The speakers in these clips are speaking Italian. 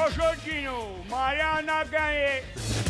Sorgino, Mariana Gae.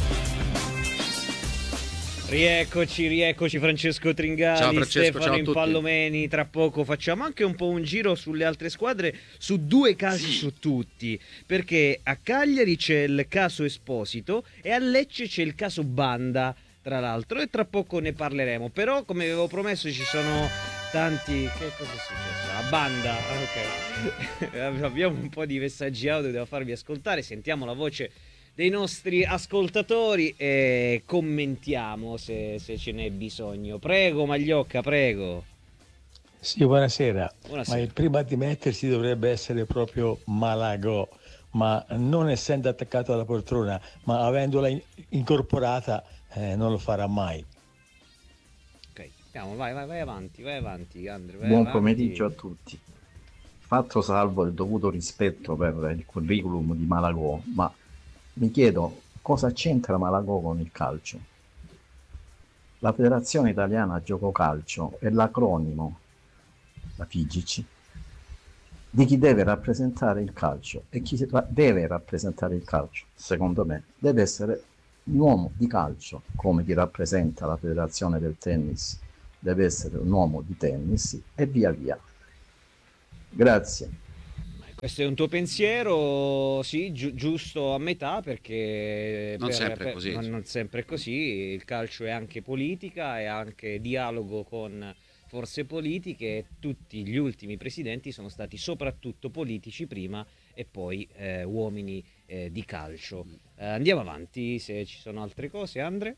Rieccoci Francesco Tringali, ciao Francesco, Stefano ciao a tutti. Impallomeni. Tra poco facciamo anche un po' un giro sulle altre squadre, su due casi su tutti, perché a Cagliari c'è il caso Esposito e a Lecce c'è il caso Banda, tra l'altro, e tra poco ne parleremo. Però, come avevo promesso, ci sono tanti... Che cosa è successo? A Banda, ok. Abbiamo un po' di messaggi audio, devo farvi ascoltare, sentiamo la voce dei nostri ascoltatori e commentiamo se ce n'è bisogno. Prego Magliocca, prego. Sì, buonasera. Buonasera. Ma prima di mettersi dovrebbe essere proprio Malagò, ma non essendo attaccato alla poltrona, ma avendola incorporata, non lo farà mai. Ok, andiamo, vai avanti, Andre. Buon pomeriggio a tutti. Fatto salvo il dovuto rispetto per il curriculum di Malagò, ma mi chiedo cosa c'entra Malagò con il calcio. La Federazione Italiana Gioco Calcio è l'acronimo, la FIGC, di chi deve rappresentare il calcio, e chi deve rappresentare il calcio, secondo me, deve essere un uomo di calcio, come chi rappresenta la Federazione del Tennis deve essere un uomo di tennis, e via via. Grazie. Questo è un tuo pensiero, sì, giusto a metà, perché Non sempre è così. non sempre è così. Il calcio è anche politica, è anche dialogo con forze politiche, e tutti gli ultimi presidenti sono stati soprattutto politici prima e poi uomini di calcio. Andiamo avanti, se ci sono altre cose, Andre?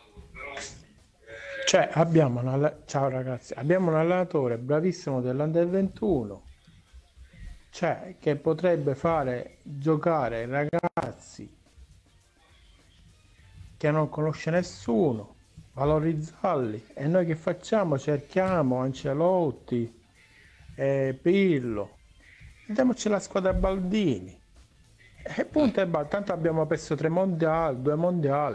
Ciao ragazzi, abbiamo un allenatore bravissimo dell'Under 21, che potrebbe fare giocare ragazzi che non conosce nessuno, valorizzarli, e noi che facciamo? Cerchiamo Ancelotti, Pirlo, diamoci la squadra Baldini, e punto e basta. Tanto abbiamo perso 2 mondiali,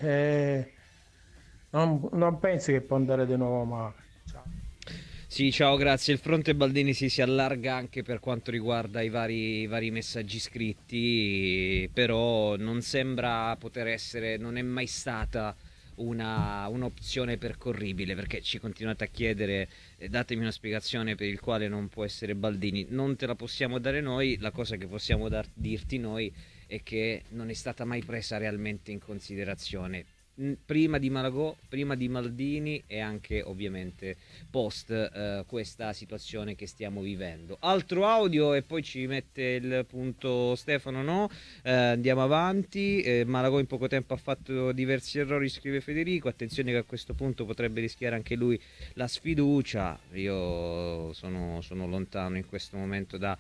non penso che può andare di nuovo male. Sì, ciao, grazie. Il fronte Baldini si allarga anche per quanto riguarda i vari messaggi scritti, però non sembra poter essere, non è mai stata un'opzione percorribile, perché ci continuate a chiedere datemi una spiegazione per il quale non può essere Baldini. Non te la possiamo dare noi, la cosa che possiamo dirti noi è che non è stata mai presa realmente in considerazione, prima di Malagò, prima di Maldini e anche ovviamente post questa situazione che stiamo vivendo. Altro audio e poi ci mette il punto Stefano, no? Andiamo avanti. Malagò in poco tempo ha fatto diversi errori, scrive Federico. Attenzione che a questo punto potrebbe rischiare anche lui la sfiducia. Io sono lontano in questo momento da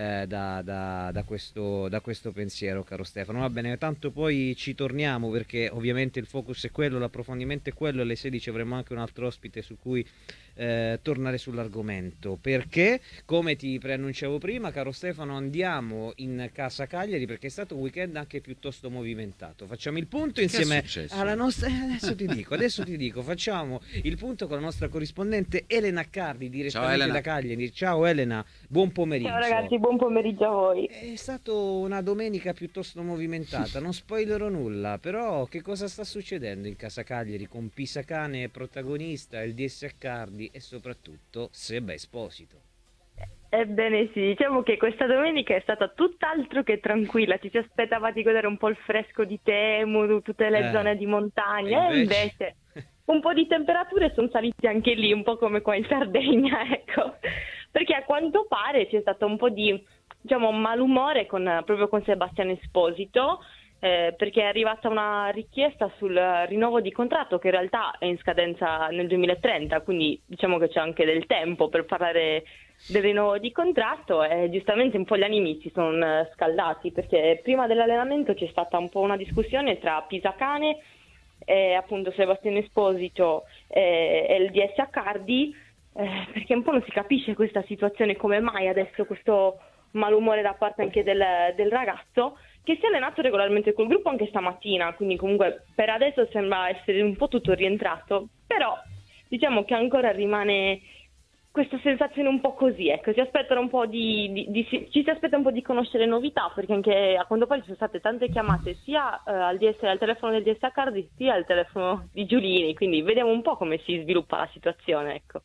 questo pensiero, caro Stefano. Va bene, tanto poi ci torniamo, perché ovviamente il focus è quello, l'approfondimento è quello. Alle 16 avremo anche un altro ospite su cui tornare sull'argomento, perché come ti preannunciavo prima, caro Stefano, andiamo in casa Cagliari perché è stato un weekend anche piuttosto movimentato. Facciamo il punto insieme alla nostra adesso ti dico, facciamo il punto con la nostra corrispondente Elena Cardi, direttamente da Cagliari. Ciao Elena, buon pomeriggio. Ciao ragazzi, buon pomeriggio a voi. È stata una domenica piuttosto movimentata, non spoilerò nulla, però che cosa sta succedendo in casa Cagliari con Pisacane protagonista, il DS Cardi e soprattutto Seba Esposito? Ebbene sì, diciamo che questa domenica è stata tutt'altro che tranquilla, ci si aspettava di godere un po' il fresco di Temu, tutte le zone di montagna, e invece un po' di temperature sono salite anche lì, un po' come qua in Sardegna, ecco, perché a quanto pare c'è stato un po' di, diciamo, malumore proprio con Sebastiano Esposito, perché è arrivata una richiesta sul rinnovo di contratto che in realtà è in scadenza nel 2030, quindi diciamo che c'è anche del tempo per parlare del rinnovo di contratto, e giustamente un po' gli animi si sono scaldati, perché prima dell'allenamento c'è stata un po' una discussione tra Pisacane e appunto Sebastiano Esposito e il DS Cardi, perché un po' non si capisce questa situazione, come mai adesso questo malumore da parte anche del ragazzo, che si è allenato regolarmente col gruppo anche stamattina, quindi comunque per adesso sembra essere un po' tutto rientrato, però diciamo che ancora rimane questa sensazione un po' così, ecco, ci aspettano un po' ci si aspetta un po' di conoscere novità, perché anche a quanto pare ci sono state tante chiamate sia al telefono del DS Cardi sia al telefono di Giulini, quindi vediamo un po' come si sviluppa la situazione, ecco.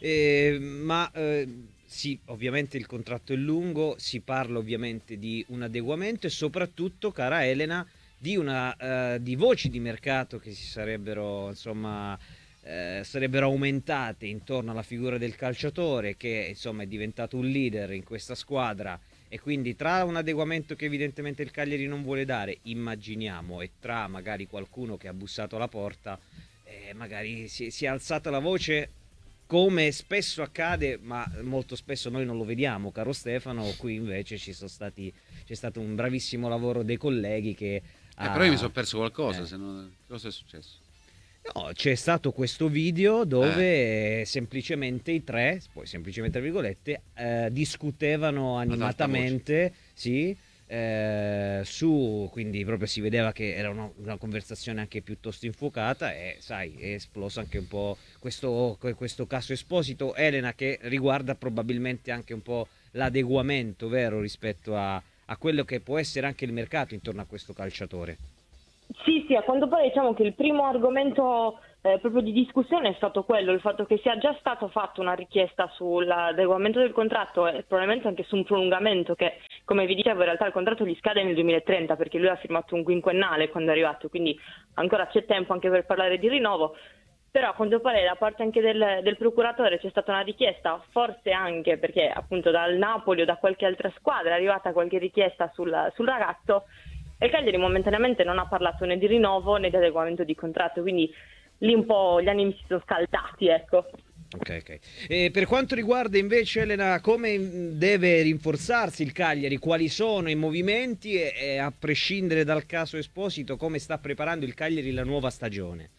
Sì, ovviamente il contratto è lungo, si parla ovviamente di un adeguamento e soprattutto, cara Elena, di voci di mercato che si sarebbero, insomma, sarebbero aumentate intorno alla figura del calciatore che, insomma, è diventato un leader in questa squadra, e quindi tra un adeguamento che evidentemente il Cagliari non vuole dare, immaginiamo, e tra magari qualcuno che ha bussato alla porta, magari si è alzata la voce, come spesso accade, ma molto spesso noi non lo vediamo, caro Stefano. Qui invece c'è stato un bravissimo lavoro dei colleghi che però io mi sono perso qualcosa, se non... cosa è successo? No, c'è stato questo video dove semplicemente i tre, poi semplicemente tra virgolette, discutevano animatamente, sì, quindi proprio si vedeva che era una conversazione anche piuttosto infuocata, e sai, è esploso anche un po' questo caso Esposito, Elena, che riguarda probabilmente anche un po' l'adeguamento, vero, rispetto a quello che può essere anche il mercato intorno a questo calciatore. Sì, a quanto pare diciamo che il primo argomento proprio di discussione è stato quello, il fatto che sia già stato fatto una richiesta sull'adeguamento del contratto e probabilmente anche su un prolungamento che, come vi dicevo, in realtà il contratto gli scade nel 2030 perché lui ha firmato un quinquennale quando è arrivato, quindi ancora c'è tempo anche per parlare di rinnovo. Però a quanto pare da parte anche del procuratore c'è stata una richiesta, forse anche perché appunto dal Napoli o da qualche altra squadra è arrivata qualche richiesta sul ragazzo, e il Cagliari momentaneamente non ha parlato né di rinnovo né di adeguamento di contratto, quindi lì un po' gli animi si sono scaldati, ecco. Ok. E per quanto riguarda invece, Elena, come deve rinforzarsi il Cagliari, quali sono i movimenti e a prescindere dal caso Esposito, come sta preparando il Cagliari la nuova stagione?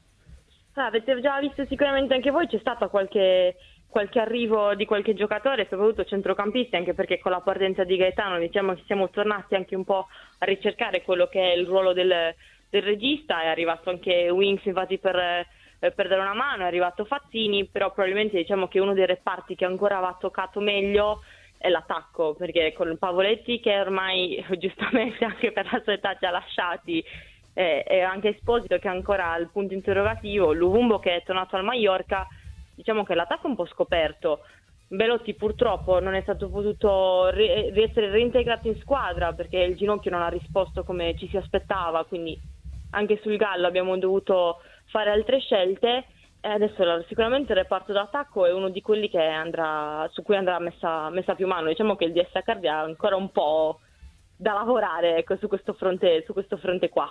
Avete già visto sicuramente anche voi, c'è stata qualche arrivo di qualche giocatore, soprattutto centrocampisti, anche perché con la partenza di Gaetano diciamo che siamo tornati anche un po' a ricercare quello che è il ruolo del regista. È arrivato anche Winks infatti per dare una mano, è arrivato Fazzini, però probabilmente diciamo che uno dei reparti che ancora va toccato meglio è l'attacco, perché con Pavoletti che ormai giustamente anche per la sua età ci ha lasciati, e anche Esposito che ancora ha il punto interrogativo, Luvumbo che è tornato al Mallorca, diciamo che l'attacco è un po' scoperto. Belotti purtroppo non è stato potuto essere reintegrato in squadra perché il ginocchio non ha risposto come ci si aspettava, quindi anche sul Gallo abbiamo dovuto fare altre scelte, e adesso sicuramente il reparto d'attacco è uno di quelli che su cui andrà messa più mano. Diciamo che il DS Cardi ha ancora un po' da lavorare, ecco, su questo fronte qua.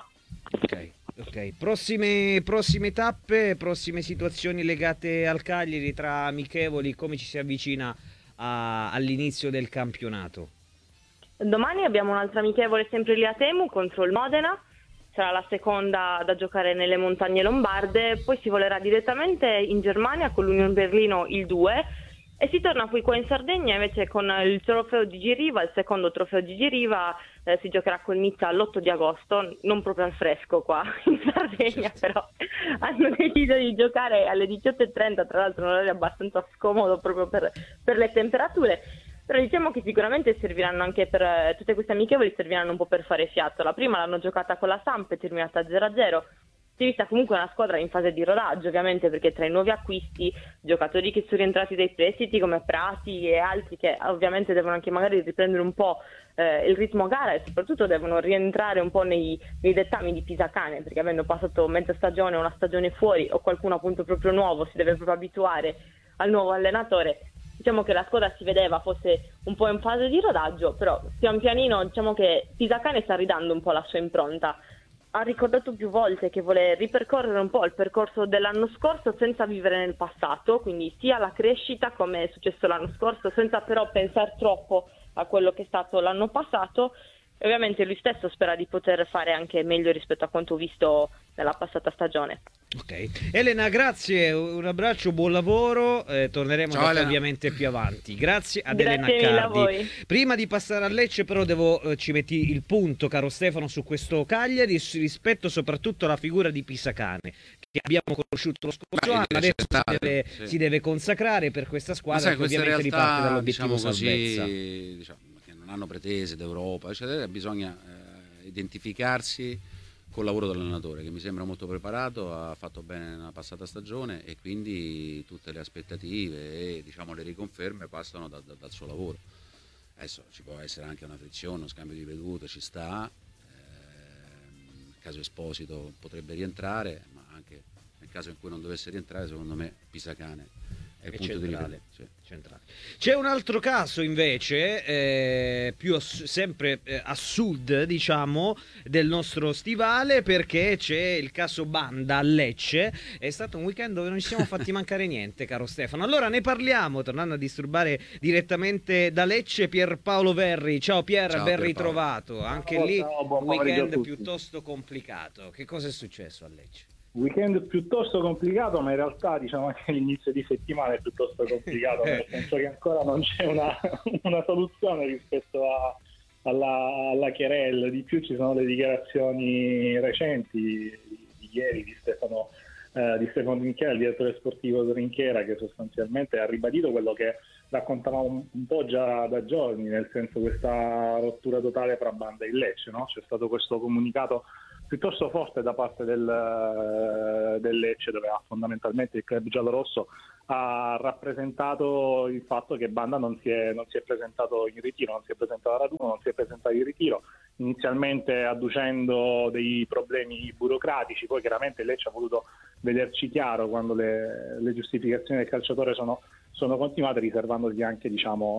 Ok. Prossime tappe, prossime situazioni legate al Cagliari tra amichevoli, come ci si avvicina all'inizio del campionato? Domani abbiamo un'altra amichevole sempre lì a Temu contro il Modena, sarà la seconda da giocare nelle montagne lombarde, poi si volerà direttamente in Germania con l'Union Berlino il 2 e si torna poi qua in Sardegna invece con il trofeo di Giriva, il secondo trofeo di Giriva, si giocherà col Nizza l'8 di agosto, non proprio al fresco qua in Sardegna, però hanno deciso di giocare alle 18:30, tra l'altro un orario abbastanza scomodo proprio per le temperature. Però diciamo che sicuramente serviranno anche per tutte queste amichevoli, serviranno un po' per fare fiato. La prima l'hanno giocata con la Samp, è terminata 0-0. Si è vista comunque una squadra in fase di rodaggio, ovviamente, perché tra i nuovi acquisti, giocatori che sono rientrati dai prestiti come Prati e altri che ovviamente devono anche magari riprendere un po' il ritmo a gara e soprattutto devono rientrare un po' nei dettami di Pisacane, perché avendo passato mezza stagione o una stagione fuori o qualcuno appunto proprio nuovo si deve proprio abituare al nuovo allenatore. Diciamo che la squadra si vedeva fosse un po' in fase di rodaggio, però pian pianino diciamo che Pisacane sta ridando un po' la sua impronta. Ha ricordato più volte che vuole ripercorrere un po' il percorso dell'anno scorso senza vivere nel passato, quindi sia la crescita come è successo l'anno scorso, senza però pensare troppo a quello che è stato l'anno passato. E ovviamente lui stesso spera di poter fare anche meglio rispetto a quanto visto nella passata stagione. Ok, Elena, grazie, un abbraccio, buon lavoro, torneremo da te ovviamente più avanti. Grazie ad Elena Cardi. A voi. Prima di passare a Lecce però ci metti il punto, caro Stefano, su questo Cagliari rispetto soprattutto alla figura di Pisacane, che abbiamo conosciuto lo scorso anno, invece adesso si deve consacrare per questa squadra che ovviamente riparte dall'obiettivo diciamo salvezza. così, diciamo, che non hanno pretese d'Europa, eccetera, bisogna identificarsi col lavoro dell'allenatore, che mi sembra molto preparato, ha fatto bene nella passata stagione e quindi tutte le aspettative e diciamo le riconferme passano dal suo lavoro. Adesso ci può essere anche una frizione, uno scambio di vedute, ci sta, nel caso Esposito potrebbe rientrare, ma anche nel caso in cui non dovesse rientrare, secondo me Pisacane è il punto di riferimento. Centrale. C'è un altro caso invece, sempre a sud, diciamo, del nostro stivale, perché c'è il caso Banda a Lecce. È stato un weekend dove non ci siamo fatti mancare niente, caro Stefano. Allora ne parliamo, tornando a disturbare direttamente da Lecce, Pierpaolo Verri. Ciao Pier, Ciao, ben Pierpaolo. ritrovato. Anche lì buon un pomeriggio a weekend tutti. piuttosto complicato. Che cosa è successo a Lecce? Weekend piuttosto complicato, ma in realtà diciamo che l'inizio di settimana è piuttosto complicato, nel senso che ancora non c'è una soluzione rispetto alla querela. Di più ci sono le dichiarazioni recenti di ieri di Stefano Trinchera, il direttore sportivo Trinchera, che sostanzialmente ha ribadito quello che raccontavamo un po' già da giorni, nel senso questa rottura totale fra Banda e Lecce, no? C'è stato questo comunicato piuttosto forte da parte del Lecce, dove fondamentalmente il club giallorosso ha rappresentato il fatto che Banda non si è presentato in ritiro, non si è presentato a raduno, non si è presentato in ritiro, inizialmente adducendo dei problemi burocratici. Poi chiaramente il Lecce ha voluto vederci chiaro quando le giustificazioni del calciatore sono continuate, riservandogli anche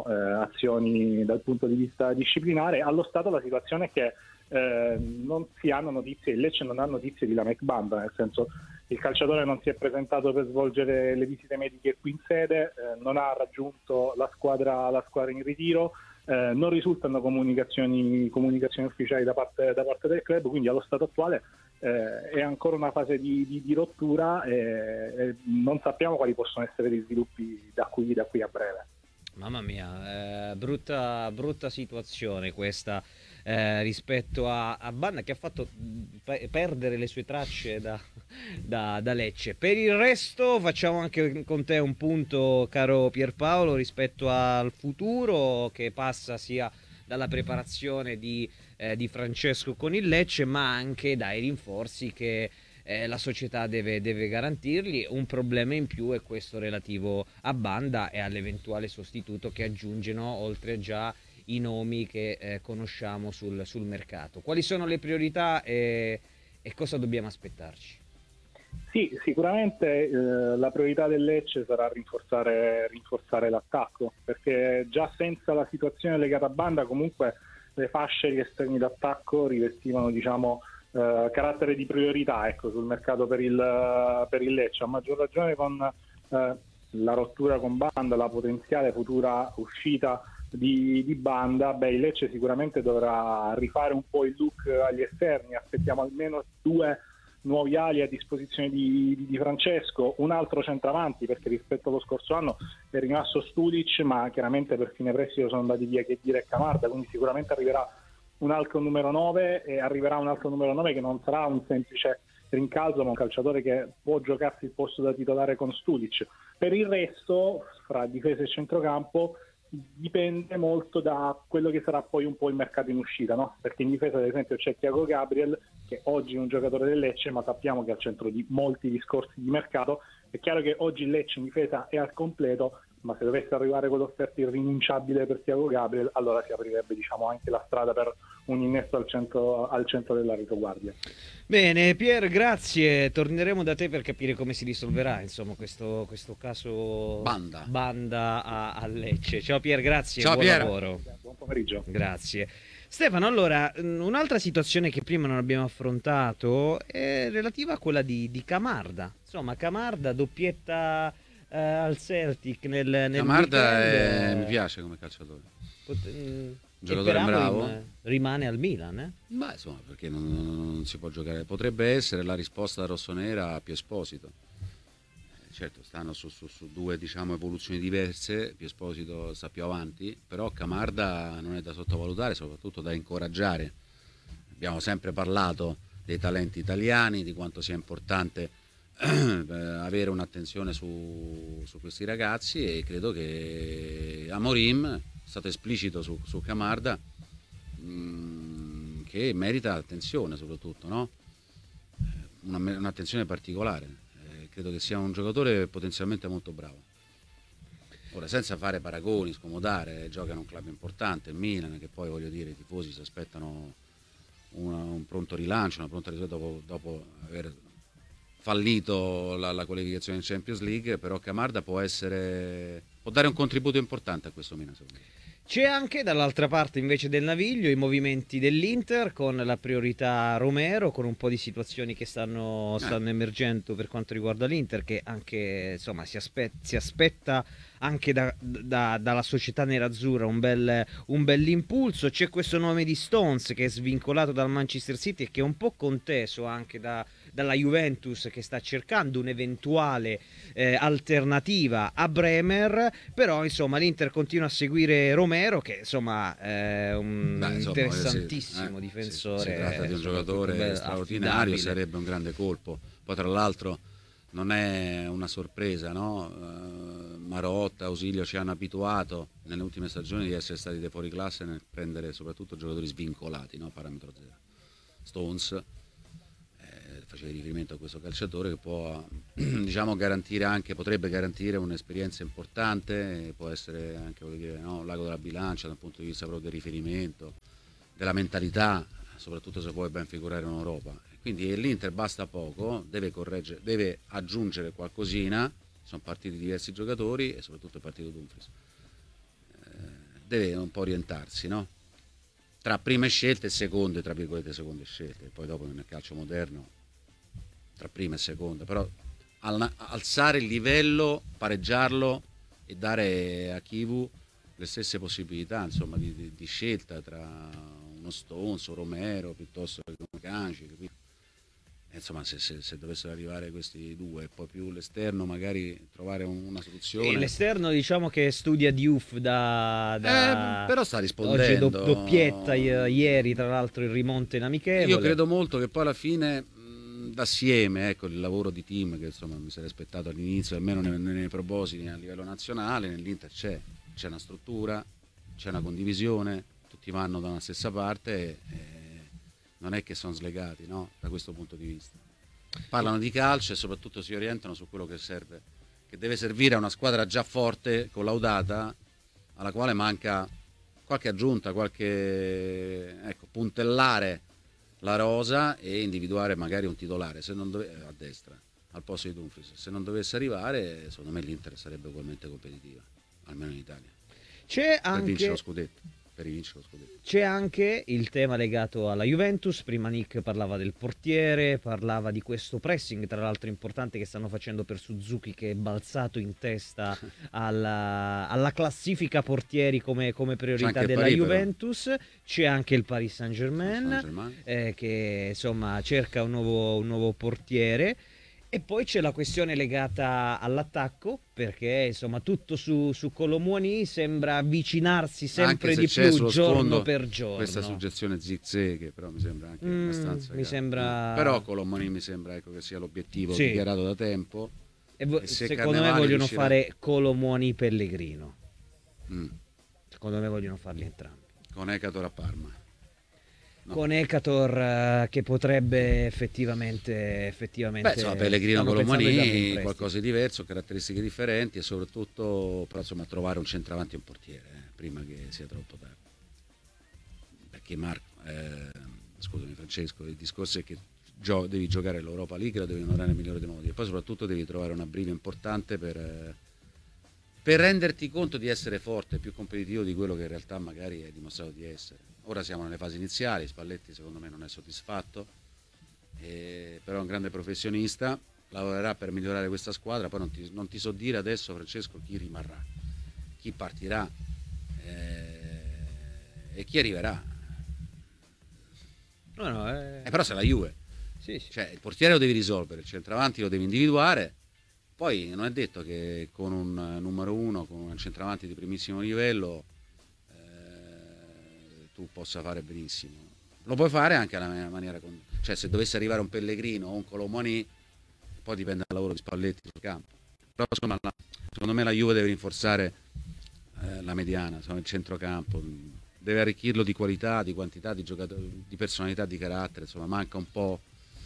azioni dal punto di vista disciplinare. Allo stato la situazione è che non si hanno notizie, il Lecce non ha notizie di Lamek Banda, nel senso il calciatore non si è presentato per svolgere le visite mediche qui in sede, non ha raggiunto la squadra in ritiro, non risultano comunicazioni ufficiali da parte del club, quindi allo stato attuale è ancora una fase di rottura e non sappiamo quali possono essere gli sviluppi da qui a breve. Mamma mia, brutta situazione questa rispetto a Banda, che ha fatto perdere le sue tracce da Lecce. Per il resto facciamo anche con te un punto, caro Pierpaolo, rispetto al futuro, che passa sia dalla preparazione di Francesco con il Lecce, ma anche dai rinforzi che la società deve garantirgli. Un problema in più è questo relativo a Banda e all'eventuale sostituto che aggiungono, oltre già i nomi che conosciamo sul mercato. Quali sono le priorità e cosa dobbiamo aspettarci? Sì, sicuramente la priorità del Lecce sarà rinforzare l'attacco, perché già senza la situazione legata a Banda comunque le fasce gli esterni d'attacco rivestivano carattere di priorità, ecco, sul mercato per il Lecce, a maggior ragione con la rottura con Banda, la potenziale futura uscita di Banda. Il Lecce sicuramente dovrà rifare un po' il look agli esterni, aspettiamo almeno 2 nuovi ali a disposizione di Francesco, un altro centravanti, perché rispetto allo scorso anno è rimasto Stulic, ma chiaramente per fine prestito sono andati via Khedira e Camarda, quindi sicuramente arriverà un altro numero 9 e arriverà un altro numero 9 che non sarà un semplice rincalzo, ma un calciatore che può giocarsi il posto da titolare con Stulic. Per il resto, fra difesa e centrocampo, dipende molto da quello che sarà poi un po' il mercato in uscita, no? Perché in difesa ad esempio c'è Thiago Gabriel, che oggi è un giocatore del Lecce, ma sappiamo che è al centro di molti discorsi di mercato. È chiaro che oggi il Lecce in difesa è al completo, ma se dovesse arrivare quell'offerta irrinunciabile per Thiago Gabriel, allora si aprirebbe anche la strada per un innesto al centro della retroguardia. Bene, Pier, grazie. Torneremo da te per capire come si risolverà questo caso Banda a Lecce. Ciao Pier, grazie. Ciao, buon Pier. lavoro. Buon pomeriggio. Grazie. Stefano, allora, un'altra situazione che prima non abbiamo affrontato è relativa a quella di Camarda. Insomma, Camarda, doppietta al Celtic nel Camarda weekend, mi piace come calciatore. Un e giocatore per bravo. Amorim rimane al Milan, eh? Beh, insomma, perché non si può giocare. Potrebbe essere la risposta rossonera a Piesposito. Certo, stanno su 2 evoluzioni diverse. Piesposito sta più avanti, però Camarda non è da sottovalutare, soprattutto da incoraggiare. Abbiamo sempre parlato dei talenti italiani, di quanto sia importante avere un'attenzione su questi ragazzi, e credo che Amorim è stato esplicito su Camarda, che merita attenzione soprattutto, no? Un'attenzione particolare. Credo che sia un giocatore potenzialmente molto bravo. Ora, senza fare paragoni, scomodare, gioca in un club importante, il Milan, che poi, voglio dire, i tifosi si aspettano un pronto rilancio, una pronta risolta dopo aver fallito la qualificazione in Champions League, però Camarda può dare un contributo importante a questo Milan, secondo me. C'è anche dall'altra parte invece del naviglio i movimenti dell'Inter, con la priorità Romero, con un po' di situazioni che stanno emergendo per quanto riguarda l'Inter, che anche insomma si aspetta anche dalla società nerazzurra un bel impulso. C'è questo nome di Stones che è svincolato dal Manchester City e che è un po' conteso anche dalla Juventus, che sta cercando un'eventuale alternativa a Bremer, però insomma l'Inter continua a seguire Romero, che insomma è un interessantissimo difensore. Si tratta di un giocatore straordinario, sarebbe un grande colpo. Poi tra l'altro non è una sorpresa, no? Marotta, Ausilio ci hanno abituato nelle ultime stagioni di essere stati dei fuori classe nel prendere soprattutto giocatori svincolati, no? Parametro zero. Stones faceva riferimento a questo calciatore che può, diciamo, potrebbe garantire un'esperienza importante, può essere anche, voglio dire, no, l'ago della bilancia dal punto di vista proprio del riferimento, della mentalità, soprattutto se vuoi ben figurare in Europa. Quindi l'Inter basta poco, deve aggiungere qualcosina. Sono partiti diversi giocatori e soprattutto è partito Dumfries. Deve un po' orientarsi, no? Tra prime scelte e seconde, tra virgolette seconde scelte. Poi dopo nel calcio moderno tra prima e seconda, però alzare il livello, pareggiarlo e dare a Chivu le stesse possibilità, insomma, di scelta tra uno Stones, un Romero piuttosto che un Canci. Insomma, se dovessero arrivare questi due e poi più l'esterno, magari trovare una soluzione. E l'esterno, diciamo che studia Diouf però sta rispondendo. Oggi doppietta ieri, tra l'altro, il rimonte in amichevole. Io credo molto che poi alla fine d'assieme, ecco, il lavoro di team che insomma mi sarei aspettato all'inizio, almeno nei propositi a livello nazionale. Nell'Inter c'è una struttura, c'è una condivisione, tutti vanno da una stessa parte, non è che sono slegati, no? Da questo punto di vista parlano di calcio e soprattutto si orientano su quello che serve, che deve servire a una squadra già forte, collaudata, alla quale manca qualche aggiunta, puntellare la rosa e individuare magari un titolare a destra al posto di Dumfries. Se non dovesse arrivare, secondo me l'Inter sarebbe ugualmente competitiva, almeno in Italia, per vincere lo scudetto. C'è anche il tema legato alla Juventus. Prima Nick parlava del portiere, parlava di questo pressing, tra l'altro importante, che stanno facendo per Suzuki, che è balzato in testa alla classifica portieri come priorità della Paris, Juventus. Però c'è anche il Paris Saint-Germain, che insomma cerca un nuovo portiere. E poi c'è la questione legata all'attacco, perché insomma tutto su Colomoni sembra avvicinarsi sempre di più giorno per giorno. Questa suggezione zigzag, che però mi sembra anche abbastanza però Colomoni mi sembra, ecco, che sia l'obiettivo dichiarato da tempo. E secondo me vogliono fare Colomoni Pellegrino. Secondo me vogliono farli entrambi. Con Ekator a Parma. No. Con Ekator che potrebbe effettivamente insomma, Pellegrino Colomani qualcosa di diverso, caratteristiche differenti, e soprattutto però, insomma, trovare un centravanti e un portiere prima che sia troppo tardi, perché scusami Francesco, il discorso è che devi giocare l'Europa League, la devi onorare nel migliore dei modi, e poi soprattutto devi trovare una briga importante per renderti conto di essere forte, più competitivo di quello che in realtà magari hai dimostrato di essere. Ora siamo nelle fasi iniziali, Spalletti secondo me non è soddisfatto, però è un grande professionista, lavorerà per migliorare questa squadra. Poi non ti so dire adesso, Francesco, chi rimarrà, chi partirà e chi arriverà. Però se la Juve, sì. Cioè, il portiere lo devi risolvere, il centravanti lo devi individuare. Poi non è detto che con un numero uno, con un centravanti di primissimo livello, tu possa fare benissimo. Lo puoi fare anche alla maniera, cioè se dovesse arrivare un Pellegrino o un Colomoni, poi dipende dal lavoro di Spalletti sul campo. Però insomma, secondo me la Juve deve rinforzare la mediana, insomma, il centrocampo, deve arricchirlo di qualità, di quantità, di giocatori, di personalità, di carattere, insomma manca un po'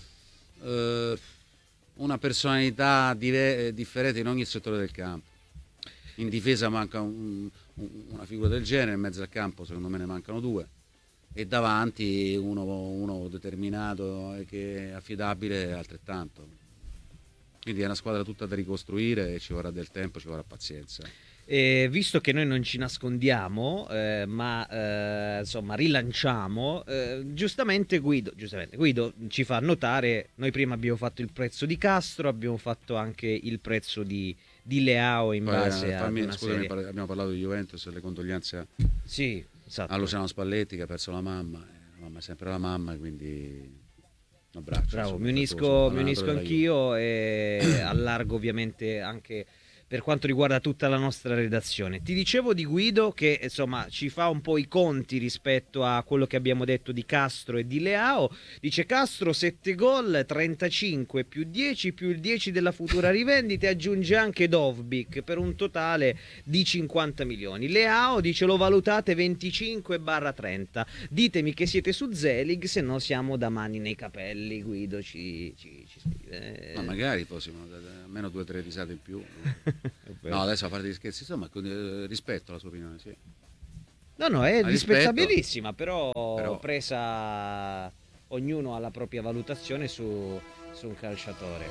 una personalità differente in ogni settore del campo. In difesa manca una figura del genere, in mezzo al campo secondo me ne mancano due, e davanti uno determinato e che è affidabile altrettanto. Quindi è una squadra tutta da ricostruire e ci vorrà del tempo, ci vorrà pazienza. Visto che noi non ci nascondiamo, ma insomma rilanciamo, giustamente Guido ci fa notare, noi prima abbiamo fatto il prezzo di Castro, abbiamo fatto anche il prezzo di Leao in base a una scusami, serie. abbiamo parlato di Juventus e le condoglianze Sì, esatto. a Luciano Spalletti che ha perso la mamma è sempre la mamma, quindi un abbraccio. Bravo, insomma, mi unisco anch'io e allargo ovviamente anche per quanto riguarda tutta la nostra redazione. Ti dicevo di Guido che insomma ci fa un po' i conti rispetto a quello che abbiamo detto di Castro e di Leao. Dice Castro 7 gol, 35 più 10 più il 10 della futura rivendita, aggiunge anche Dovbyk per un totale di 50 milioni. Leao dice lo valutate 25/30. Ditemi che siete su Zelig, se no siamo da mani nei capelli. Guido ci scrive. Ma magari fossimo almeno 2 o 3 risate in più. No, adesso a parte gli scherzi, insomma, rispetto alla sua opinione, sì. No, è Ma rispettabilissima, però presa ognuno ha la propria valutazione su un calciatore.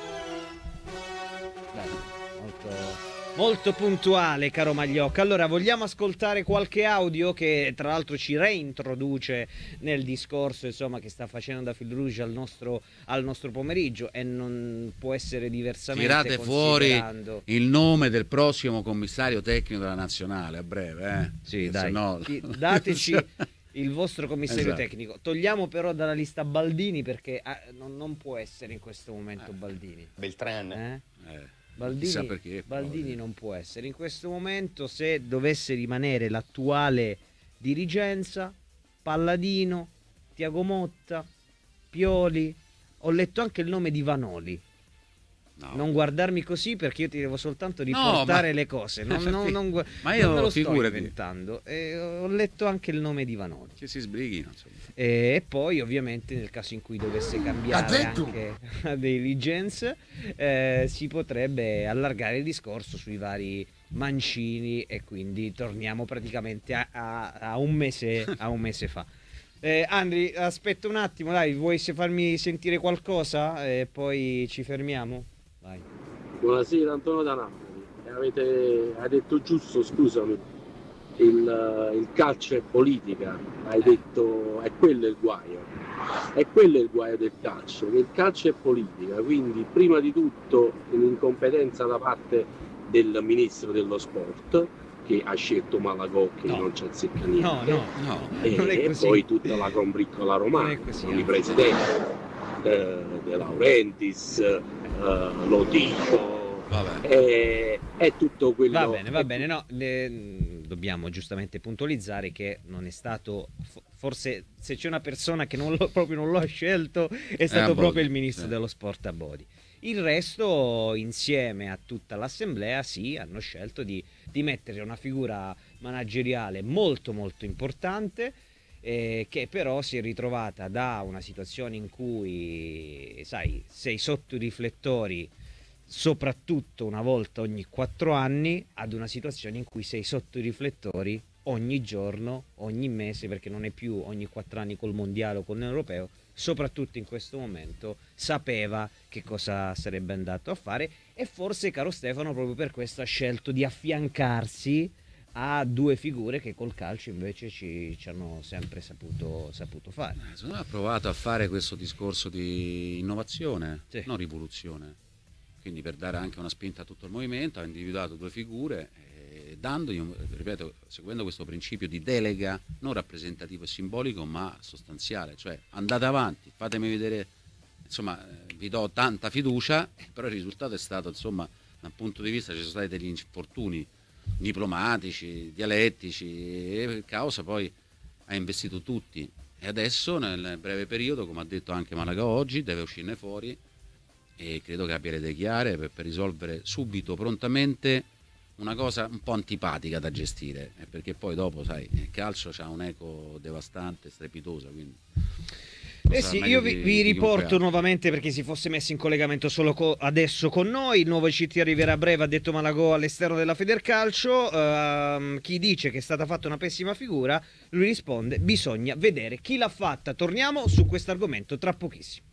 Bello, molto puntuale, caro Magliocca. Allora, vogliamo ascoltare qualche audio che tra l'altro ci reintroduce nel discorso, insomma, che sta facendo da fil rouge al nostro pomeriggio, e non può essere diversamente. Tirate fuori il nome del prossimo commissario tecnico della nazionale a breve, Sì, dai. No... Dateci il vostro commissario esatto. tecnico. Togliamo però dalla lista Baldini, perché non può essere in questo momento Baldini. Beltran. Chissà perché, Baldini non può essere in questo momento. Se dovesse rimanere l'attuale dirigenza, Palladino, Tiago Motta, Pioli, ho letto anche il nome di Vanoli. Non guardarmi così, perché io ti devo soltanto riportare le cose. Ma io non me lo sto inventando. Ho letto anche il nome di Vanoli. Che si sbrighino, insomma. E poi ovviamente nel caso in cui dovesse cambiare anche la dirigenza, si potrebbe allargare il discorso sui vari Mancini, e quindi torniamo praticamente a un mese fa. Andri, aspetta un attimo, dai, vuoi farmi sentire qualcosa e poi ci fermiamo? Vai. Buonasera, Antonio da Napoli. Hai detto giusto, scusami, il calcio è politica, hai detto, è quello il guaio. È quello il guaio del calcio, che il calcio è politica, quindi prima di tutto un'incompetenza da parte del ministro dello sport, che ha scelto Malagò, che non ci azzecca niente, e poi tutta la combriccola romana, con i presidenti De Laurentiis, Lotito, è tutto quello. Va bene, no, dobbiamo giustamente puntualizzare che non è stato, forse se c'è una persona che proprio non lo ha scelto, è stato proprio il ministro dello sport Abodi. Il resto, insieme a tutta l'assemblea, sì, hanno scelto di mettere una figura manageriale molto molto importante, che però si è ritrovata da una situazione in cui, sai, sei sotto i riflettori soprattutto una volta ogni 4 anni, ad una situazione in cui sei sotto i riflettori ogni giorno, ogni mese, perché non è più ogni 4 anni col mondiale o con l'europeo. Soprattutto in questo momento sapeva che cosa sarebbe andato a fare, e forse, caro Stefano, proprio per questo ha scelto di affiancarsi a 2 figure che col calcio invece ci hanno sempre saputo fare. Secondo me ha provato a fare questo discorso di innovazione, non rivoluzione, quindi per dare anche una spinta a tutto il movimento ha individuato 2 figure, dandogli, ripeto, seguendo questo principio di delega non rappresentativo e simbolico ma sostanziale, cioè andate avanti, fatemi vedere, insomma, vi do tanta fiducia, però il risultato è stato, insomma, dal punto di vista, ci sono stati degli infortuni diplomatici, dialettici, e causa poi ha investito tutti, e adesso nel breve periodo, come ha detto anche Malaga oggi, deve uscirne fuori e credo che abbia le idee chiare per risolvere subito, prontamente, una cosa un po' antipatica da gestire, perché poi dopo, sai, il calcio c'ha un'eco devastante, strepitosa, quindi... Sì, io vi riporto nuovamente, perché si fosse messo in collegamento solo adesso con noi. Il nuovo CT arriverà a breve, ha detto Malagò, all'esterno della Federcalcio. Chi dice che è stata fatta una pessima figura, lui risponde: bisogna vedere chi l'ha fatta. Torniamo su questo argomento tra pochissimo.